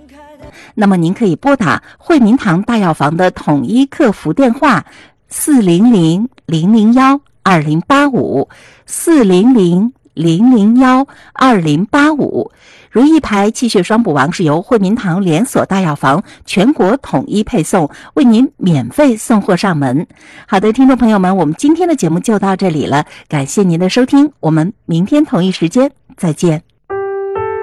那么您可以拨打惠民堂大药房的统一客服电话400-001-2085，400-001-2085。如意牌气血双补王是由惠民堂连锁大药房全国统一配送，为您免费送货上门。好的，听众朋友们，我们今天的节目就到这里了，感谢您的收听，我们明天同一时间再见。